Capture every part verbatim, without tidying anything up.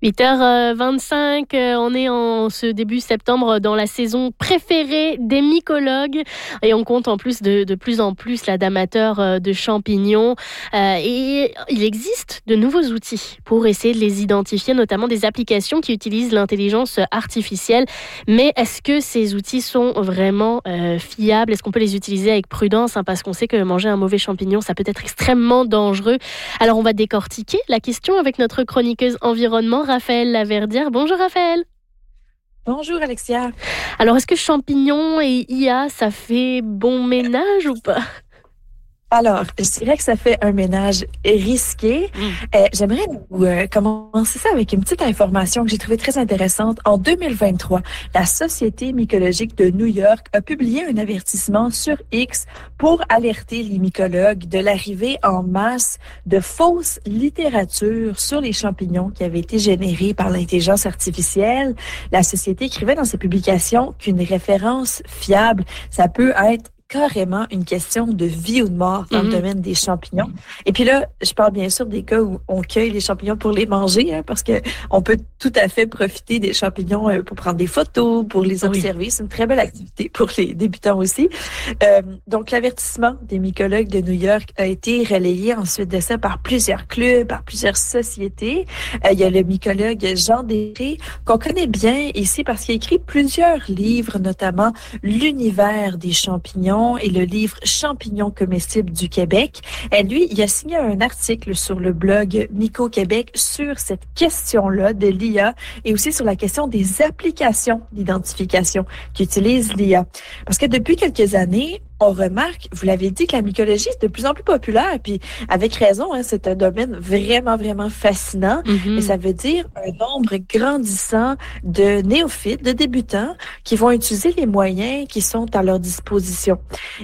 huit heures vingt-cinq, on est en ce début septembre dans la saison préférée des mycologues et on compte en plus de, de plus en plus là, d'amateurs de champignons euh, et il existe de nouveaux outils pour essayer de les identifier, notamment des applications qui utilisent l'intelligence artificielle. Mais est-ce que ces outils sont vraiment euh, fiables? Est-ce qu'on peut les utiliser avec prudence, hein, parce qu'on sait que manger un mauvais champignon, ça peut être extrêmement dangereux. Alors on va décortiquer la question avec notre chroniqueuse environnement, Raphaël Laverdière. Bonjour Raphaël. Bonjour Alexia. Alors, est-ce que champignons et I A, ça fait bon ménage ou pas? Alors, je dirais que ça fait un ménage risqué. Mm. Euh, j'aimerais vous, euh, commencer ça avec une petite information que j'ai trouvée très intéressante. En deux mille vingt-trois, la Société mycologique de New York a publié un avertissement sur X pour alerter les mycologues de l'arrivée en masse de fausses littératures sur les champignons qui avaient été générées par l'intelligence artificielle. La Société écrivait dans ses publications qu'une référence fiable, ça peut être carrément une question de vie ou de mort dans mm-hmm. le domaine des champignons. Et puis là, je parle bien sûr des cas où on cueille les champignons pour les manger, hein, parce que on peut tout à fait profiter des champignons euh, pour prendre des photos, pour les observer. Oui. C'est une très belle activité pour les débutants aussi. Euh, donc, l'avertissement des mycologues de New York a été relayé ensuite de ça par plusieurs clubs, par plusieurs sociétés. Euh, il y a le mycologue Jean Després, qu'on connaît bien ici parce qu'il a écrit plusieurs livres, notamment L'univers des champignons et le livre Champignons comestibles du Québec. Et lui, il a signé un article sur le blog Myco Québec sur cette question-là de l'I A et aussi sur la question des applications d'identification qu'utilise l'I A. Parce que depuis quelques années, on remarque, vous l'avez dit, que la mycologie est de plus en plus populaire, puis avec raison, hein, c'est un domaine vraiment, vraiment fascinant. Mm-hmm. Et ça veut dire un nombre grandissant de néophytes, de débutants, qui vont utiliser les moyens qui sont à leur disposition.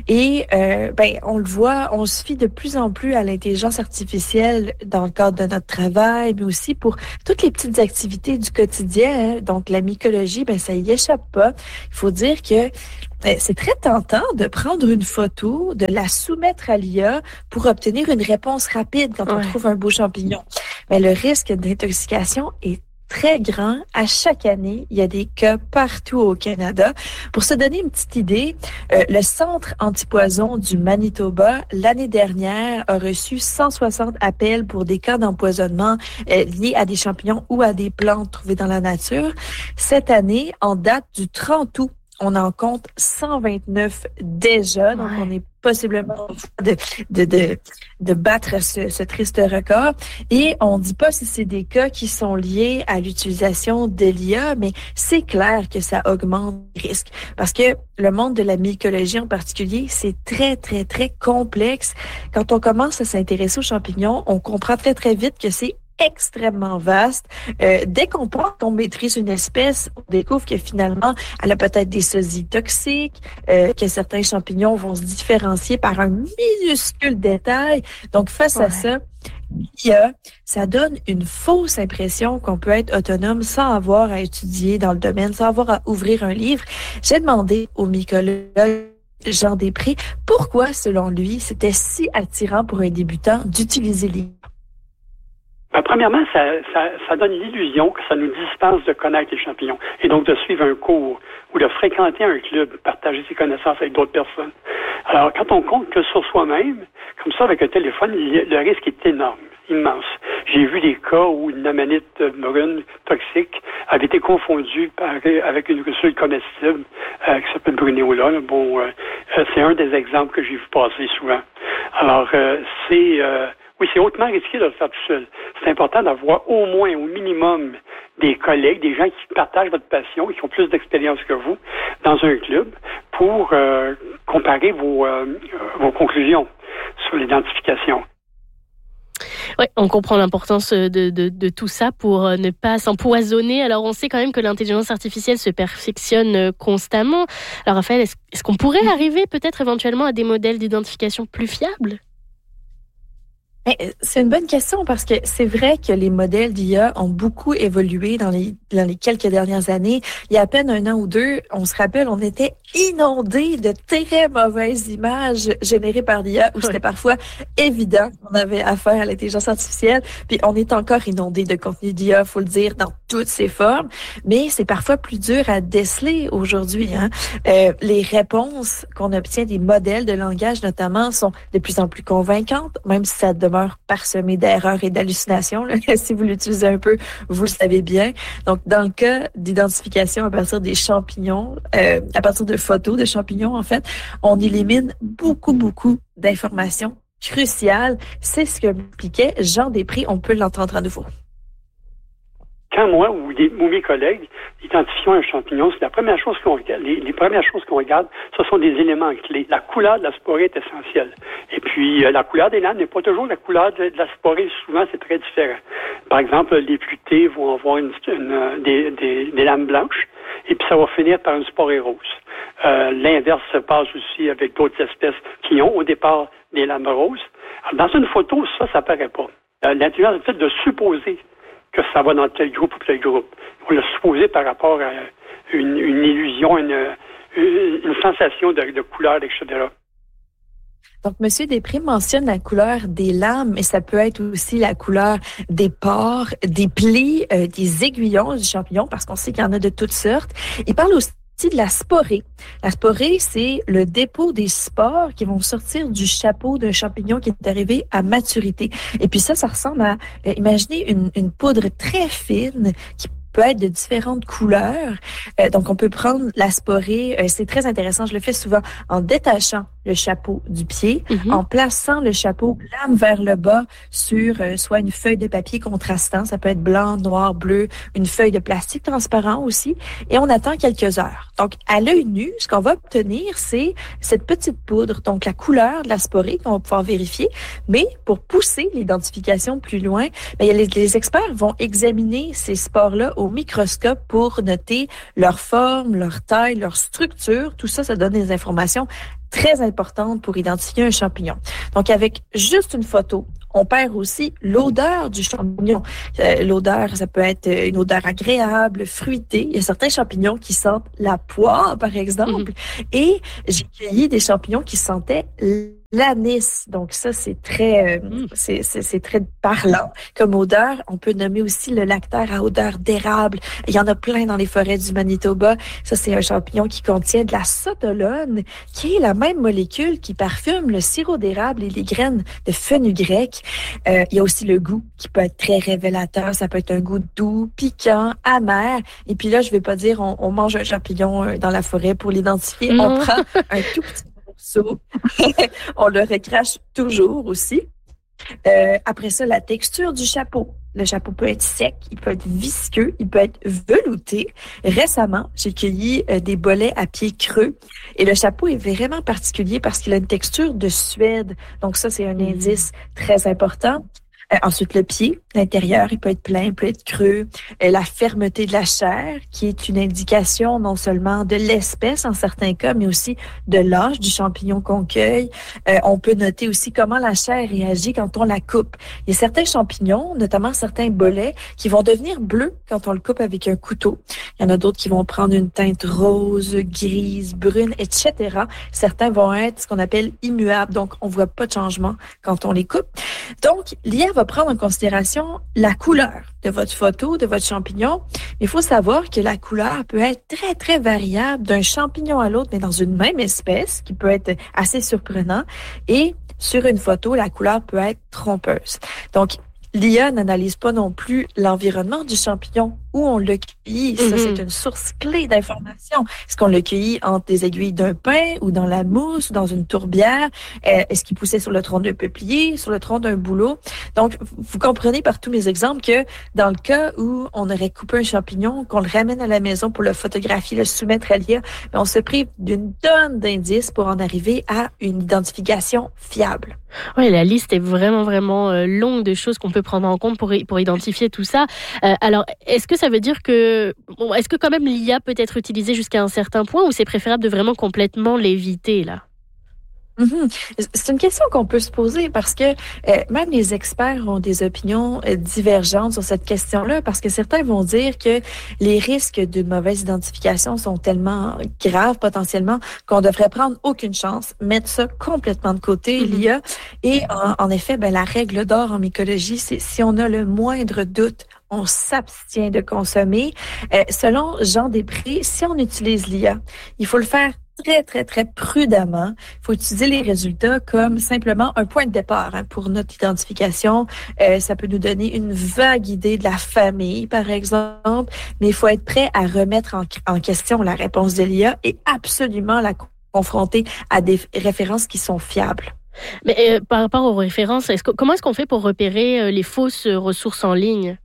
Et euh, ben, on le voit, on se fie de plus en plus à l'intelligence artificielle dans le cadre de notre travail, mais aussi pour toutes les petites activités du quotidien. Hein. Donc, la mycologie, ben, ça y échappe pas. Il faut dire que c'est très tentant de prendre une photo, de la soumettre à l'I A pour obtenir une réponse rapide quand on ouais. trouve un beau champignon. Mais le risque d'intoxication est très grand. À chaque année, il y a des cas partout au Canada. Pour se donner une petite idée, euh, le Centre antipoison du Manitoba, l'année dernière, a reçu cent soixante appels pour des cas d'empoisonnement euh, liés à des champignons ou à des plantes trouvées dans la nature. Cette année, en date du trente août, on en compte cent vingt-neuf déjà, donc ouais. on est possiblement de, de, de, de battre ce, ce triste record. Et on ne dit pas si c'est des cas qui sont liés à l'utilisation de l'I A, mais c'est clair que ça augmente les risques. Parce que le monde de la mycologie en particulier, c'est très, très, très complexe. Quand on commence à s'intéresser aux champignons, on comprend très, très vite que c'est extrêmement vaste. Euh, dès qu'on pense qu'on maîtrise une espèce, on découvre que finalement, elle a peut-être des sosies toxiques, euh, que certains champignons vont se différencier par un minuscule détail. Donc, face ouais. à ça, l'I A, ça donne une fausse impression qu'on peut être autonome sans avoir à étudier dans le domaine, sans avoir à ouvrir un livre. J'ai demandé au mycologue Jean Després pourquoi, selon lui, c'était si attirant pour un débutant d'utiliser l'I A. Ben, premièrement, ça, ça, ça donne l'illusion que ça nous dispense de connaître les champignons et donc de suivre un cours ou de fréquenter un club, partager ses connaissances avec d'autres personnes. Alors, quand on compte que sur soi-même, comme ça, avec un téléphone, le risque est énorme, immense. J'ai vu des cas où une amanite brune toxique avait été confondue par, avec une rusule comestible euh, qui s'appelle Bruneola. Là. Bon, euh, c'est un des exemples que j'ai vu passer souvent. Alors, euh, c'est... Euh, Oui, c'est hautement risqué de le faire tout seul. C'est important d'avoir au moins, au minimum, des collègues, des gens qui partagent votre passion et qui ont plus d'expérience que vous dans un club pour euh, comparer vos, euh, vos conclusions sur l'identification. Oui, on comprend l'importance de, de, de tout ça pour ne pas s'empoisonner. Alors, on sait quand même que l'intelligence artificielle se perfectionne constamment. Alors, Raphaël, est-ce, est-ce qu'on pourrait arriver peut-être éventuellement à des modèles d'identification plus fiables ? C'est une bonne question parce que c'est vrai que les modèles d'I A ont beaucoup évolué dans les, dans les quelques dernières années. Il y a à peine un an ou deux, on se rappelle, on était inondés de très mauvaises images générées par l'I A où c'était parfois évident qu'on avait affaire à l'intelligence artificielle. Puis on est encore inondés de contenu d'I A, faut le dire, dans toutes ses formes. Mais c'est parfois plus dur à déceler aujourd'hui. Hein? Euh, les réponses qu'on obtient des modèles de langage notamment sont de plus en plus convaincantes, même si ça demeure parsemé d'erreurs et d'hallucinations. Là. Si vous l'utilisez un peu, vous le savez bien. Donc, dans le cas d'identification à partir des champignons, euh, à partir de photos de champignons, en fait, on élimine beaucoup, beaucoup d'informations cruciales. C'est ce que m'expliquait Jean Després. On peut l'entendre à nouveau. Quand moi ou, des, ou mes collègues identifions un champignon, c'est la première chose qu'on regarde. Les, les premières choses qu'on regarde, ce sont des éléments clés. La couleur de la sporée est essentielle. Et puis, euh, la couleur des lames n'est pas toujours la couleur de, de la sporée. Souvent, c'est très différent. Par exemple, les plutés vont avoir une, une, des, des, des lames blanches, et puis ça va finir par une sporée rose. Euh, l'inverse se passe aussi avec d'autres espèces qui ont au départ des lames roses. Alors, dans une photo, ça, ça paraît pas. Euh, l'intelligence est faite de supposer que ça va dans tel groupe ou tel groupe. On l'a supposé par rapport à une, une illusion, une, une, une sensation de, de couleur, et cetera. Donc, M. Després mentionne la couleur des lames, mais ça peut être aussi la couleur des pores, des plis, euh, des aiguillons du champignon, parce qu'on sait qu'il y en a de toutes sortes. Il parle aussi de la sporée. La sporée, c'est le dépôt des spores qui vont sortir du chapeau d'un champignon qui est arrivé à maturité. Et puis ça, ça ressemble à, euh, imaginez une, une poudre très fine qui peut être de différentes couleurs. Euh, donc, on peut prendre la sporée. Euh, c'est très intéressant. Je le fais souvent en détachant le chapeau du pied, mm-hmm. en plaçant le chapeau lame vers le bas sur euh, soit une feuille de papier contrastant, ça peut être blanc, noir, bleu, une feuille de plastique transparent aussi, et on attend quelques heures. Donc, à l'œil nu, ce qu'on va obtenir, c'est cette petite poudre, donc la couleur de la sporée qu'on va pouvoir vérifier. Mais pour pousser l'identification plus loin, bien, les, les experts vont examiner ces spores-là au microscope pour noter leur forme, leur taille, leur structure. Tout ça, ça donne des informations très importante pour identifier un champignon. Donc, avec juste une photo, on perd aussi l'odeur du champignon. Euh, l'odeur, ça peut être une odeur agréable, fruitée. Il y a certains champignons qui sentent la poire, par exemple. Mm-hmm. Et j'ai cueilli des champignons qui sentaient l'anis. Donc ça, c'est très, euh, mm. c'est, c'est, c'est très parlant comme odeur. On peut nommer aussi le lactaire à odeur d'érable. Il y en a plein dans les forêts du Manitoba. Ça, c'est un champignon qui contient de la sotolone, qui est la même molécule qui parfume le sirop d'érable et les graines de fenugrec. Euh, il y a aussi le goût qui peut être très révélateur. Ça peut être un goût doux, piquant, amer. Et puis là, je vais pas dire on, on mange un champignon dans la forêt pour l'identifier. Non. On prend un tout petit morceau. On le recrache toujours aussi. Euh, après ça, la texture du chapeau. Le chapeau peut être sec, il peut être visqueux, il peut être velouté. Récemment, j'ai cueilli euh, des bolets à pieds creux et le chapeau est vraiment particulier parce qu'il a une texture de suède. Donc ça, c'est un mmh. indice très important. Euh, ensuite, le pied, l'intérieur, il peut être plein, il peut être creux. Euh, la fermeté de la chair, qui est une indication non seulement de l'espèce en certains cas, mais aussi de l'âge du champignon qu'on cueille. Euh, on peut noter aussi comment la chair réagit quand on la coupe. Il y a certains champignons, notamment certains bolets, qui vont devenir bleus quand on le coupe avec un couteau. Il y en a d'autres qui vont prendre une teinte rose, grise, brune, et cetera. Certains vont être ce qu'on appelle immuables, donc on voit pas de changement quand on les coupe. Donc, l'I A va prendre en considération la couleur de votre photo, de votre champignon. Il faut savoir que la couleur peut être très, très variable d'un champignon à l'autre, mais dans une même espèce, qui peut être assez surprenant. Et sur une photo, la couleur peut être trompeuse. Donc, l'I A n'analyse pas non plus l'environnement du champignon où on l'a cueilli. Mm-hmm. Ça, c'est une source clé d'information. Est-ce qu'on l'a cueilli entre des aiguilles d'un pin ou dans la mousse ou dans une tourbière? Est-ce qu'il poussait sur le tronc d'un peuplier, sur le tronc d'un bouleau? Donc, vous comprenez par tous mes exemples que dans le cas où on aurait coupé un champignon, qu'on le ramène à la maison pour le photographier, le soumettre à l'I A, on se prive d'une tonne d'indices pour en arriver à une identification fiable. Oui, la liste est vraiment, vraiment euh, longue de choses qu'on peut prendre en compte pour, pour identifier tout ça. Euh, alors, est-ce que ça veut dire que... Bon, est-ce que quand même l'I A peut être utilisée jusqu'à un certain point ou c'est préférable de vraiment complètement l'éviter, là? Mm-hmm. C'est une question qu'on peut se poser parce que euh, même les experts ont des opinions euh, divergentes sur cette question-là parce que certains vont dire que les risques d'une mauvaise identification sont tellement graves potentiellement qu'on devrait prendre aucune chance, mettre ça complètement de côté, mm-hmm. l'I A. Et en, en effet, ben, la règle d'or en mycologie, c'est si on a le moindre doute, on s'abstient de consommer. Euh, selon Jean Després, si on utilise l'I A, il faut le faire très, très, très prudemment. Il faut utiliser les résultats comme simplement un point de départ hein, pour notre identification. Euh, ça peut nous donner une vague idée de la famille, par exemple, mais il faut être prêt à remettre en, en question la réponse de l'I A et absolument la confronter à des références qui sont fiables. Mais euh, par rapport aux références, est-ce que, comment est-ce qu'on fait pour repérer euh, les fausses ressources en ligne?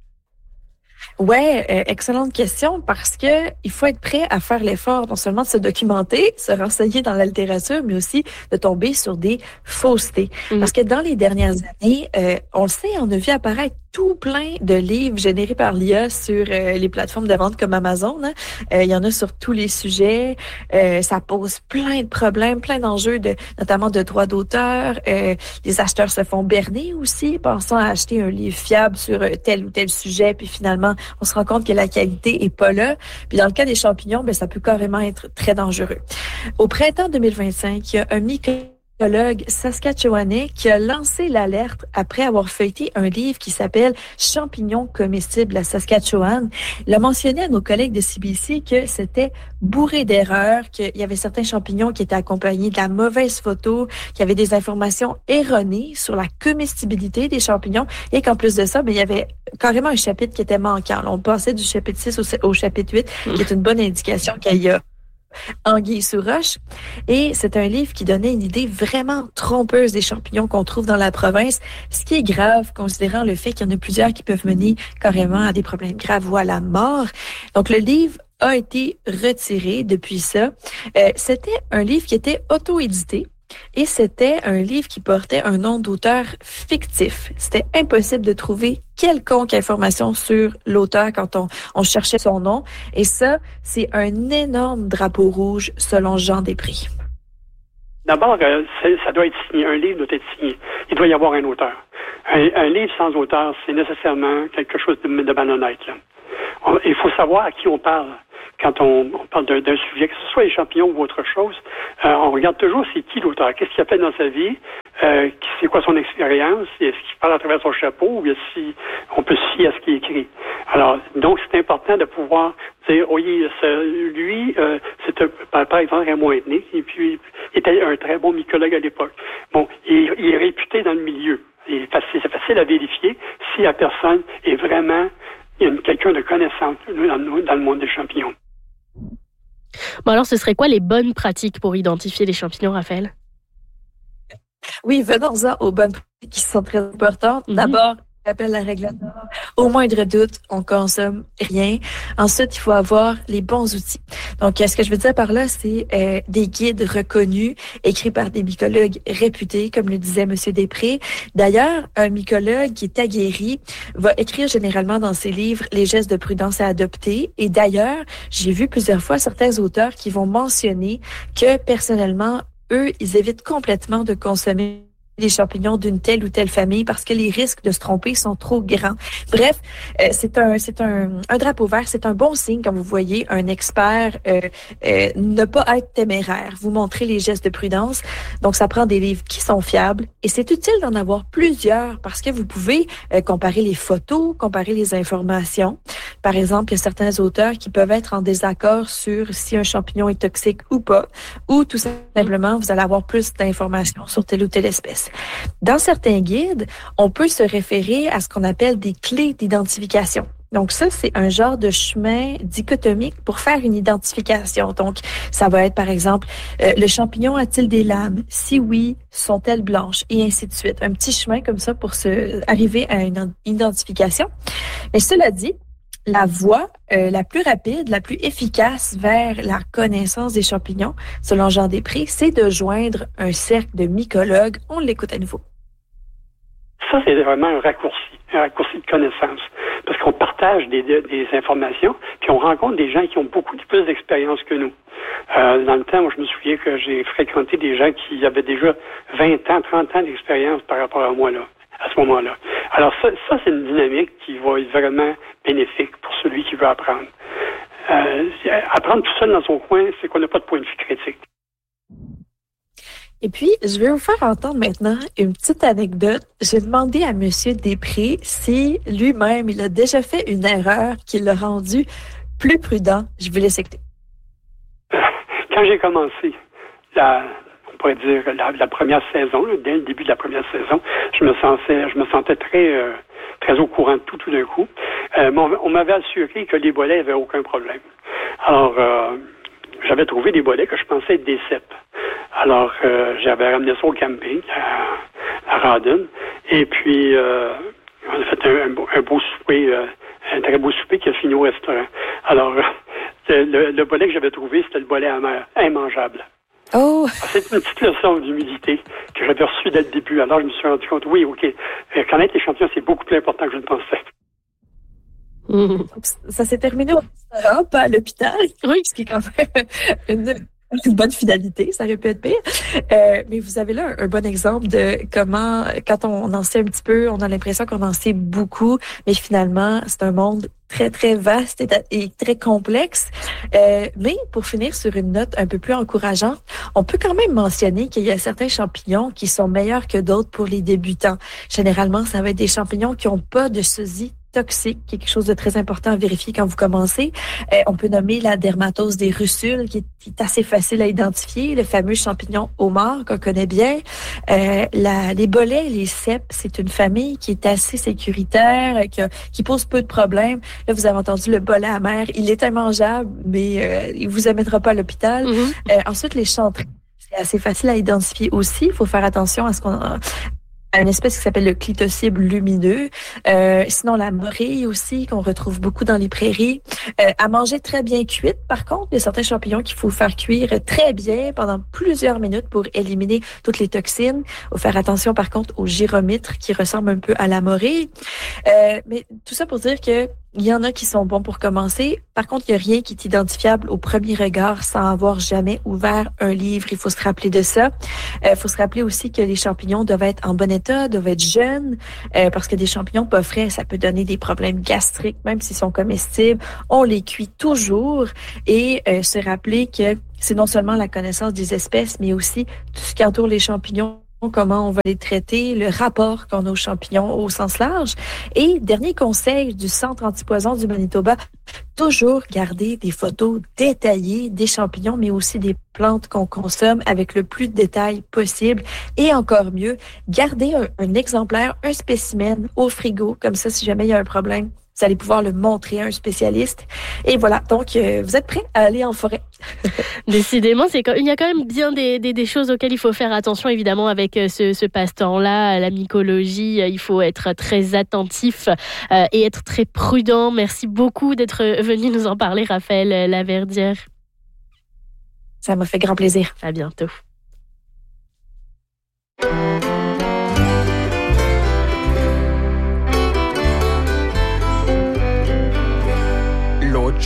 Ouais, euh, excellente question parce que il faut être prêt à faire l'effort non seulement de se documenter, se renseigner dans la littérature, mais aussi de tomber sur des faussetés. Mmh. Parce que dans les dernières années, euh, on le sait, on a vu apparaître tout plein de livres générés par l'I A sur euh, les plateformes de vente comme Amazon. Hein. Euh, il y en a sur tous les sujets. Euh, ça pose plein de problèmes, plein d'enjeux, de, notamment de droits d'auteur. Euh, les acheteurs se font berner aussi, pensant à acheter un livre fiable sur tel ou tel sujet, puis finalement, on se rend compte que la qualité est pas là. Puis dans le cas des champignons, ben ça peut carrément être très dangereux. Au printemps deux mille vingt-cinq, il y a un mycologue saskatchewanais qui a lancé l'alerte après avoir feuilleté un livre qui s'appelle « Champignons comestibles à Saskatchewan ». Il a mentionné à nos collègues de C B C que c'était bourré d'erreurs, qu'il y avait certains champignons qui étaient accompagnés de la mauvaise photo, qu'il y avait des informations erronées sur la comestibilité des champignons et qu'en plus de ça, ben, il y avait carrément un chapitre qui était manquant. On passait du chapitre six au, au chapitre huit, qui est une bonne indication qu'il y a anguille sous roche. Et c'est un livre qui donnait une idée vraiment trompeuse des champignons qu'on trouve dans la province, ce qui est grave considérant le fait qu'il y en a plusieurs qui peuvent mener carrément à des problèmes graves ou à la mort. Donc le livre a été retiré depuis ça. Euh, c'était un livre qui était auto-édité. Et c'était un livre qui portait un nom d'auteur fictif. C'était impossible de trouver quelconque information sur l'auteur quand on, on cherchait son nom. Et ça, c'est un énorme drapeau rouge selon Jean Després. D'abord, euh, ça doit être signé. Un livre doit être signé. Il doit y avoir un auteur. Un, un livre sans auteur, c'est nécessairement quelque chose de, de malhonnête. Là. On, il faut savoir à qui on parle. Quand on, on parle d'un, d'un sujet, que ce soit les champignons ou autre chose, euh, on regarde toujours c'est qui l'auteur, qu'est-ce qu'il a fait dans sa vie, euh, c'est quoi son expérience, est-ce qu'il parle à travers son chapeau ou bien si on peut se fier à ce qu'il écrit. Alors, donc c'est important de pouvoir dire, oui, lui, euh, c'était par, par exemple Raymond Etnick, et puis il était un très bon mycologue à l'époque. Bon, il, il est réputé dans le milieu. Et c'est facile à vérifier si la personne est vraiment il y a quelqu'un de connaissant dans, dans le monde des champignons. Bon alors, ce serait quoi les bonnes pratiques pour identifier les champignons, Raphaël? Oui, venons-en aux bonnes pratiques qui sont très importantes. Mm-hmm. D'abord, rappelle la règle d'or. Au moindre doute, on consomme rien. Ensuite, il faut avoir les bons outils. Donc, ce que je veux dire par là, c'est euh, des guides reconnus, écrits par des mycologues réputés, comme le disait Monsieur Després. D'ailleurs, un mycologue qui est aguerri va écrire généralement dans ses livres les gestes de prudence à adopter. Et d'ailleurs, j'ai vu plusieurs fois certains auteurs qui vont mentionner que, personnellement, eux, ils évitent complètement de consommer les champignons d'une telle ou telle famille parce que les risques de se tromper sont trop grands. Bref, euh, c'est un c'est un, un drapeau vert, c'est un bon signe quand vous voyez un expert euh, euh, ne pas être téméraire, vous montrer les gestes de prudence. Donc, ça prend des livres qui sont fiables et c'est utile d'en avoir plusieurs parce que vous pouvez euh, comparer les photos, comparer les informations. Par exemple, il y a certains auteurs qui peuvent être en désaccord sur si un champignon est toxique ou pas, ou tout simplement, vous allez avoir plus d'informations sur telle ou telle espèce. Dans certains guides, on peut se référer à ce qu'on appelle des clés d'identification. Donc ça, c'est un genre de chemin dichotomique pour faire une identification. Donc, ça va être, par exemple, euh, le champignon a-t-il des lames? Si oui, sont-elles blanches? Et ainsi de suite. Un petit chemin comme ça pour se arriver à une identification. Mais cela dit, la voie euh, la plus rapide, la plus efficace vers la connaissance des champignons, selon Jean Després, c'est de joindre un cercle de mycologues. On l'écoute à nouveau. Ça, c'est vraiment un raccourci, un raccourci de connaissance. Parce qu'on partage partage des, des informations, puis on rencontre des gens qui ont beaucoup plus d'expérience que nous. Euh, dans le temps, moi, je me souviens que j'ai fréquenté des gens qui avaient déjà vingt ans, trente ans d'expérience par rapport à moi, là, à ce moment-là. Alors ça, ça c'est une dynamique qui va être vraiment bénéfique pour celui qui veut apprendre. Euh, apprendre tout seul dans son coin, c'est qu'on n'a pas de point de vue critique. Et puis, je vais vous faire entendre maintenant une petite anecdote. J'ai demandé à M. Després si lui-même, il a déjà fait une erreur qui l'a rendu plus prudent. Je vous laisse écouter. Quand j'ai commencé, la, on pourrait dire la, la première saison, là, dès le début de la première saison, je me sentais, je me sentais très, euh, très au courant de tout, tout d'un coup. Euh, on, on m'avait assuré que les bolets n'avaient aucun problème. Alors, euh, j'avais trouvé des bolets que je pensais être des cèpes. Alors, euh, j'avais ramené ça au camping, à, à Rawdon. Et puis, euh, on a fait un, un, beau, un beau souper, euh, un très beau souper qui a fini au restaurant. Alors, euh, le, le bolet que j'avais trouvé, c'était le bolet amer, immangeable. Oh! C'est une petite leçon d'humilité que j'avais reçue dès le début. Alors, je me suis rendu compte, oui, OK, connaître les champignons, c'est beaucoup plus important que je ne pensais. Mmh. Ça s'est terminé au restaurant, pas à l'hôpital. Oui. Ce qui est quand même une... une bonne finalité, ça aurait pu être pire. Euh, mais vous avez là un, un bon exemple de comment, quand on en sait un petit peu, on a l'impression qu'on en sait beaucoup, mais finalement, c'est un monde très, très vaste et, et très complexe. Euh, mais pour finir sur une note un peu plus encourageante, on peut quand même mentionner qu'il y a certains champignons qui sont meilleurs que d'autres pour les débutants. Généralement, ça va être des champignons qui n'ont pas de sosie toxique, qui est quelque chose de très important à vérifier quand vous commencez. Euh, on peut nommer la dermatose des russules, qui est, qui est assez facile à identifier, le fameux champignon homard qu'on connaît bien. Euh, la, les bolets et les cèpes, c'est une famille qui est assez sécuritaire, qui, a, qui pose peu de problèmes. Là, vous avez entendu le bolet amer, il est immangeable, mais euh, il vous amènera pas à l'hôpital. Mm-hmm. Euh, ensuite, les chanterelles, c'est assez facile à identifier aussi. Il faut faire attention à ce qu'on a une espèce qui s'appelle le clitocybe lumineux. Euh, sinon, la morille aussi, qu'on retrouve beaucoup dans les prairies. Euh, à manger très bien cuite, par contre, il y a certains champignons qu'il faut faire cuire très bien pendant plusieurs minutes pour éliminer toutes les toxines. Il faut faire attention, par contre, au gyromitre qui ressemble un peu à la morille. Euh, mais tout ça pour dire que il y en a qui sont bons pour commencer. Par contre, il n'y a rien qui est identifiable au premier regard sans avoir jamais ouvert un livre. Il faut se rappeler de ça. Il euh, faut se rappeler aussi que les champignons doivent être en bon état, doivent être jeunes, euh, parce que des champignons pas frais, ça peut donner des problèmes gastriques, même s'ils sont comestibles. On les cuit toujours et euh, se rappeler que c'est non seulement la connaissance des espèces, mais aussi tout ce qui entoure les champignons, comment on va les traiter, le rapport qu'on a aux champignons au sens large. Et dernier conseil du Centre antipoison du Manitoba, toujours garder des photos détaillées des champignons, mais aussi des plantes qu'on consomme avec le plus de détails possible. Et encore mieux, garder un, un exemplaire, un spécimen au frigo, comme ça, si jamais il y a un problème, vous allez pouvoir le montrer à un spécialiste. Et voilà, donc euh, vous êtes prêts à aller en forêt. Décidément, c'est quand... il y a quand même bien des, des, des choses auxquelles il faut faire attention, évidemment, avec ce, ce passe-temps-là, la mycologie. Il faut être très attentif euh, et être très prudent. Merci beaucoup d'être venu nous en parler, Raphaël Laverdière. Ça m'a fait grand plaisir. À bientôt.